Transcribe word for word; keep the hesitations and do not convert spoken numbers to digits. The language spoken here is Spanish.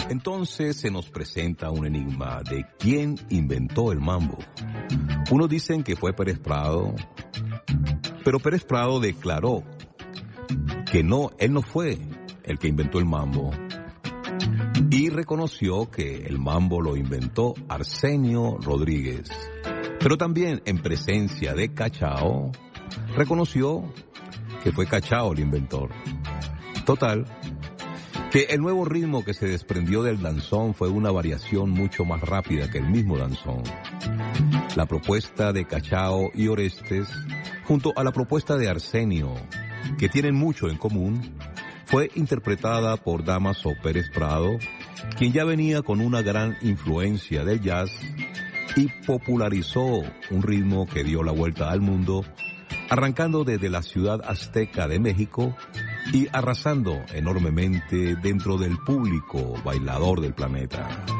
Entonces se nos presenta un enigma de quién inventó el mambo. Unos dicen que fue Pérez Prado, pero Pérez Prado declaró que no, él no fue el que inventó el mambo. Y reconoció que el mambo lo inventó Arsenio Rodríguez. Pero también en presencia de Cachao, reconoció que fue Cachao el inventor. Total, que el nuevo ritmo que se desprendió del danzón fue una variación mucho más rápida que el mismo danzón. La propuesta de Cachao y Orestes, junto a la propuesta de Arsenio, que tienen mucho en común, fue interpretada por Dámaso Pérez Prado, quien ya venía con una gran influencia del jazz y popularizó un ritmo que dio la vuelta al mundo, arrancando desde la ciudad azteca de México y arrasando enormemente dentro del público bailador del planeta.